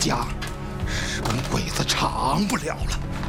家，是跟鬼子长不了了。